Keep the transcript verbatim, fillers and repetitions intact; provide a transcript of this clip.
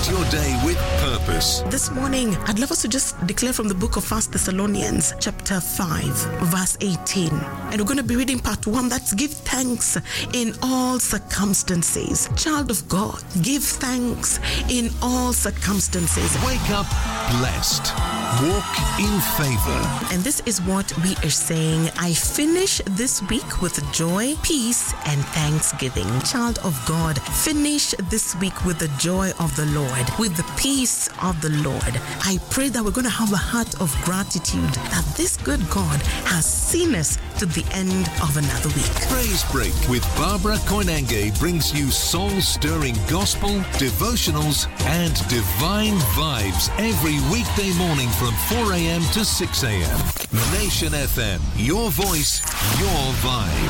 Start your day with purpose. This morning, I'd love us to just declare from the book of First Thessalonians, chapter five, verse eighteen. And we're going to be reading part one. That's give thanks in all circumstances. Child of God, give thanks in all circumstances. Wake up blessed. Walk in favor. And this is what we are saying. I finish this week with joy, peace, and thanksgiving. Child of God, finish this week with the joy of the Lord, with the peace of the Lord. I pray that we're going to have a heart of gratitude that this good God has seen us to the end of another week. Praise Break with Barbara Koinange brings you soul-stirring gospel, devotionals, and divine vibes every weekday morning from four a.m. to six a.m. Nation F M, your voice, your vibe.